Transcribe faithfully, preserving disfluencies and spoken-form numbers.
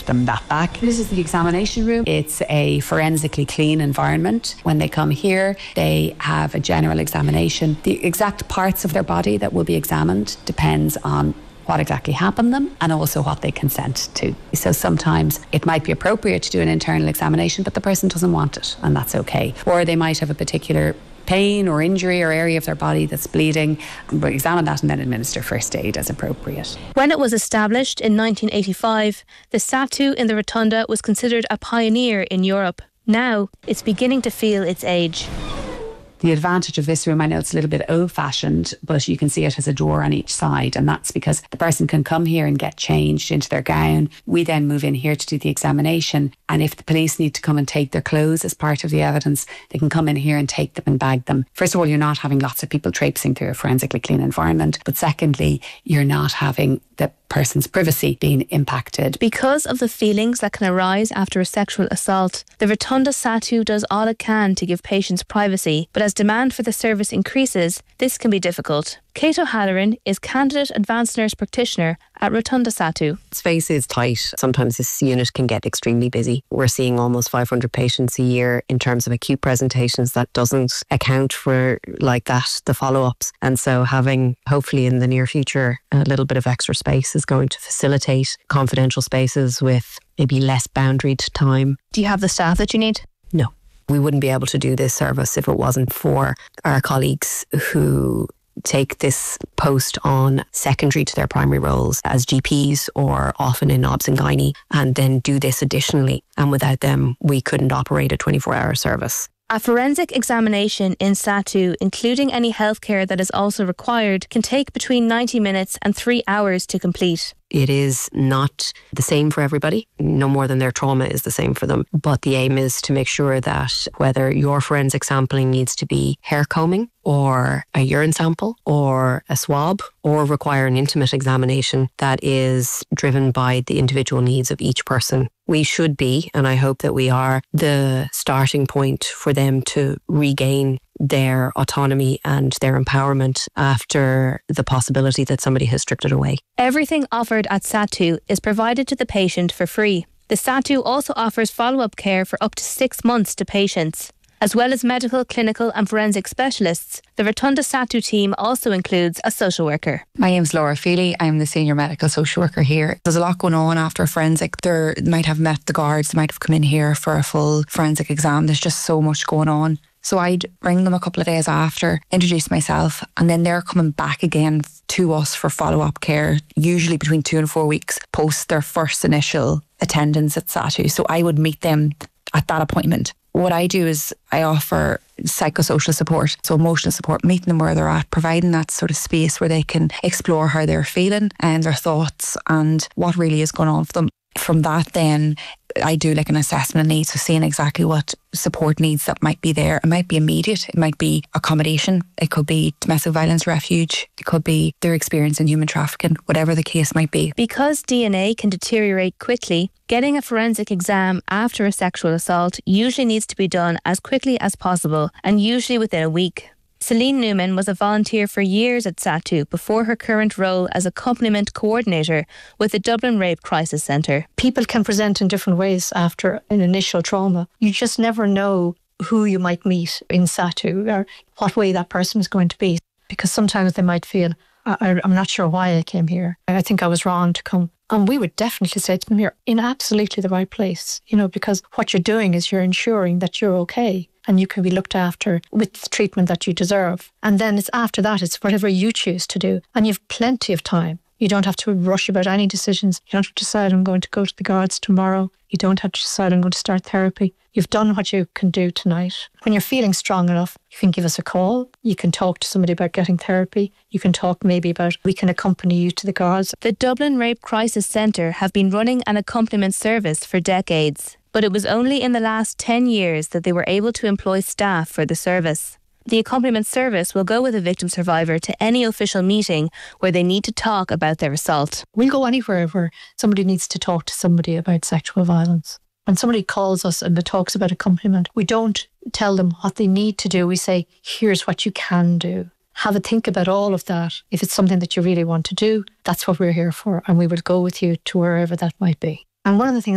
them that back. This is the examination room. It's a forensically clean environment. When they come here, they have a general examination. The exact parts of their body that will be examined depends on what exactly happened to them and also what they consent to. So sometimes it might be appropriate to do an internal examination, but the person doesn't want it, and that's okay. Or they might have a particular pain or injury or area of their body that's bleeding. We'll examine that and then administer first aid as appropriate. When it was established in nineteen eighty-five, the SATU in the Rotunda was considered a pioneer in Europe. Now it's beginning to feel its age. The advantage of this room, I know it's a little bit old-fashioned, but you can see it has a door on each side, and that's because the person can come here and get changed into their gown. We then move in here to do the examination, and if the police need to come and take their clothes as part of the evidence, they can come in here and take them and bag them. First of all, you're not having lots of people traipsing through a forensically clean environment, but secondly, you're not having the person's privacy being impacted. Because of the feelings that can arise after a sexual assault, the Rotunda SATU does all it can to give patients privacy, but as demand for the service increases, this can be difficult. Kate O'Halloran is Candidate Advanced Nurse Practitioner at Rotunda SATU. Space is tight. Sometimes this unit can get extremely busy. We're seeing almost five hundred patients a year in terms of acute presentations. That doesn't account for, like that, the follow-ups. And so having, hopefully in the near future, a little bit of extra space is going to facilitate confidential spaces with maybe less boundaried time. Do you have the staff that you need? No. We wouldn't be able to do this service if it wasn't for our colleagues who take this post on secondary to their primary roles as G Ps or often in obs and gynae, and then do this additionally. And without them, we couldn't operate a twenty-four hour service. A forensic examination in SATU, including any healthcare that is also required, can take between ninety minutes and three hours to complete. It is not the same for everybody, no more than their trauma is the same for them. But the aim is to make sure that whether your forensic sampling needs to be hair combing or a urine sample or a swab or require an intimate examination, that is driven by the individual needs of each person. We should be, and I hope that we are, the starting point for them to regain their autonomy and their empowerment after the possibility that somebody has stripped it away. Everything offered at SATU is provided to the patient for free. The SATU also offers follow-up care for up to six months to patients. As well as medical, clinical and forensic specialists, the Rotunda SATU team also includes a social worker. My name's Laura Feely. I'm the senior medical social worker here. There's a lot going on after a forensic. They might have met the guards, they might have come in here for a full forensic exam. There's just so much going on. So I'd bring them a couple of days after, introduce myself, and then they're coming back again to us for follow-up care, usually between two and four weeks post their first initial attendance at SATU. So I would meet them at that appointment. What I do is I offer psychosocial support, so emotional support, meeting them where they're at, providing that sort of space where they can explore how they're feeling and their thoughts and what really is going on for them. From that then, I do like an assessment of needs, so seeing exactly what support needs that might be there. It might be immediate, it might be accommodation, it could be domestic violence refuge, it could be their experience in human trafficking, whatever the case might be. Because D N A can deteriorate quickly, getting a forensic exam after a sexual assault usually needs to be done as quickly as possible and usually within a week. Celine Newman was a volunteer for years at SATU before her current role as accompaniment coordinator with the Dublin Rape Crisis Centre. People can present in different ways after an initial trauma. You just never know who you might meet in SATU or what way that person is going to be, because sometimes they might feel, I, I'm not sure why I came here. I think I was wrong to come. And we would definitely say to them, you're in absolutely the right place, you know, because what you're doing is you're ensuring that you're okay and you can be looked after with the treatment that you deserve. And then it's after that, it's whatever you choose to do. And you've plenty of time. You don't have to rush about any decisions. You don't have to decide, I'm going to go to the guards tomorrow. You don't have to decide, I'm going to start therapy. You've done what you can do tonight. When you're feeling strong enough, you can give us a call. You can talk to somebody about getting therapy. You can talk maybe about, we can accompany you to the guards. The Dublin Rape Crisis Centre have been running an accompaniment service for decades, but it was only in the last ten years that they were able to employ staff for the service. The accompaniment service will go with a victim survivor to any official meeting where they need to talk about their assault. We'll go anywhere where somebody needs to talk to somebody about sexual violence. When somebody calls us and talks about accompaniment, we don't tell them what they need to do. We say, here's what you can do. Have a think about all of that. If it's something that you really want to do, that's what we're here for. And we will go with you to wherever that might be. And one of the things